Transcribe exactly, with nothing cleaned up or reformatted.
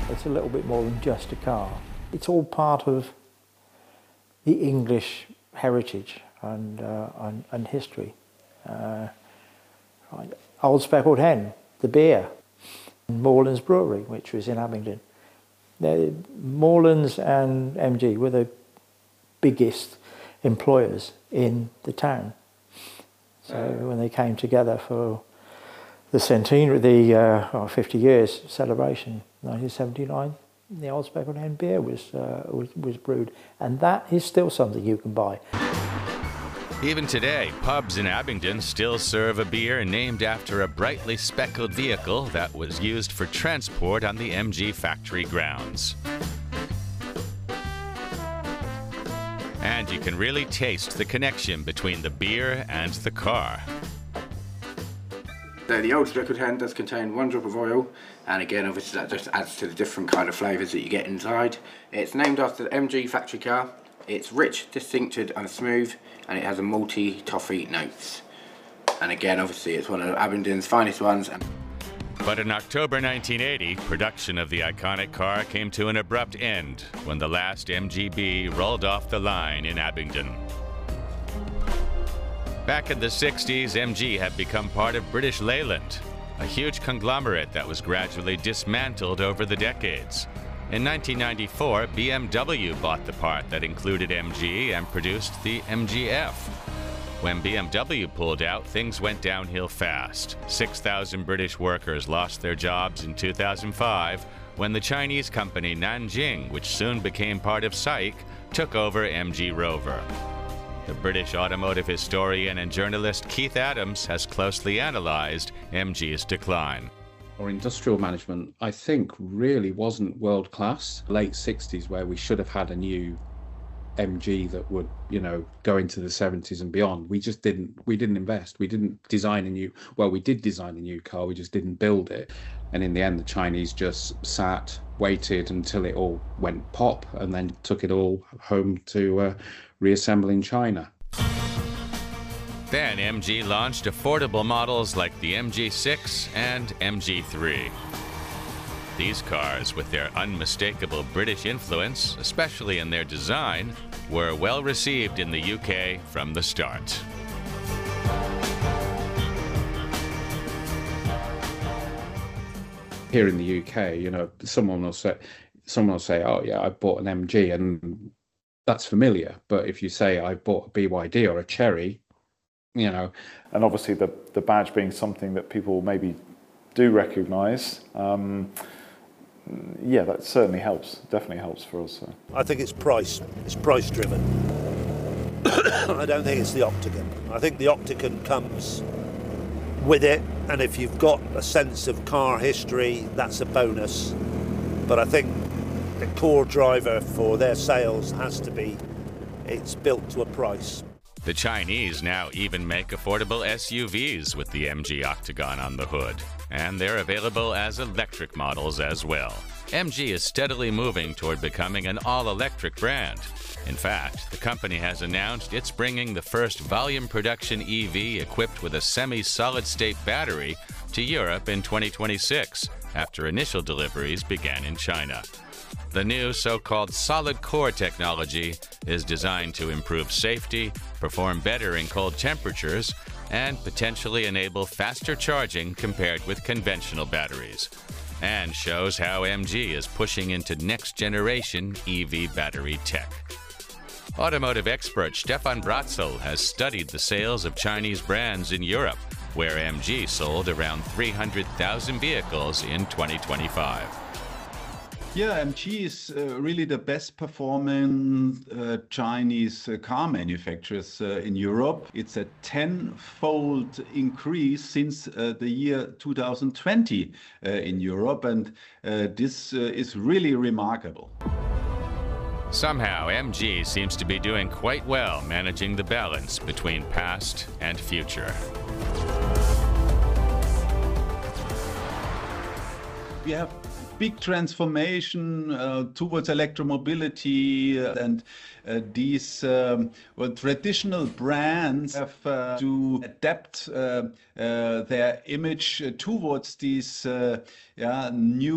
It's a little bit more than just a car. It's all part of the English heritage and, uh, and, and history. Uh, right. Old Speckled Hen, the beer, Morelands Brewery, which was in Abingdon. They're, Morelands and M G were the biggest employers in the town. So when they came together for the centenary, the uh, oh, fifty years celebration, nineteen seventy-nine, the Old Speckled Hen beer was, uh, was was brewed, and that is still something you can buy. Even today, pubs in Abingdon still serve a beer named after a brightly speckled vehicle that was used for transport on the M G factory grounds. And you can really taste the connection between the beer and the car. So the Old Speckled Hen does contain one drop of oil, and again obviously that just adds to the different kind of flavours that you get inside. It's named after the M G factory car. It's rich, distincted and smooth, and it has a malty toffee notes. And again obviously it's one of Abingdon's finest ones. But in October nineteen eighty, production of the iconic car came to an abrupt end when the last M G B rolled off the line in Abingdon. Back in the sixties, M G had become part of British Leyland, a huge conglomerate that was gradually dismantled over the decades. In nineteen ninety-four, B M W bought the part that included M G and produced the M G F. When B M W pulled out, things went downhill fast. six thousand British workers lost their jobs in two thousand five when the Chinese company Nanjing, which soon became part of S A I C, took over M G Rover. The British automotive historian and journalist Keith Adams has closely analyzed M G's decline. Our industrial management, I think, really wasn't world class. Late sixties, where we should have had a new M G that would, you know, go into the seventies and beyond. We just didn't, we didn't invest. We didn't design a new, well, we did design a new car, we just didn't build it. And in the end, the Chinese just sat, waited until it all went pop, and then took it all home to uh, reassemble in China. Then M G launched affordable models like the M G six and M G three. These cars, with their unmistakable British influence, especially in their design, were well received in the U K from the start. Here in the U K, you know, someone will say, someone will say, "Oh yeah, I bought an M G," and that's familiar. But if you say, "I bought a B Y D or a Cherry," you know, and obviously the the badge being something that people maybe do recognise. Um, Yeah, that certainly helps. Definitely helps for us. So. I think it's price. It's price driven. I don't think it's the Octagon. I think the Octagon comes with it, and if you've got a sense of car history, that's a bonus. But I think the core driver for their sales has to be it's built to a price. The Chinese now even make affordable S U Vs with the M G Octagon on the hood, and they're available as electric models as well. M G is steadily moving toward becoming an all-electric brand. In fact, the company has announced it's bringing the first volume production E V equipped with a semi-solid-state battery to Europe in twenty twenty-six, after initial deliveries began in China. The new so-called solid core technology is designed to improve safety, perform better in cold temperatures, and potentially enable faster charging compared with conventional batteries, and shows how M G is pushing into next-generation E V battery tech. Automotive expert Stefan Bratzel has studied the sales of Chinese brands in Europe, where M G sold around three hundred thousand vehicles in twenty twenty-five. Yeah, M G is uh, really the best performing uh, Chinese uh, car manufacturers uh, in Europe. It's a tenfold increase since uh, the year two thousand twenty uh, in Europe, and uh, this uh, is really remarkable. Somehow, M G seems to be doing quite well managing the balance between past and future. We have big transformation uh, towards electromobility, uh, and uh, these um, well, traditional brands have uh, to adapt uh, uh, their image towards these uh, yeah, new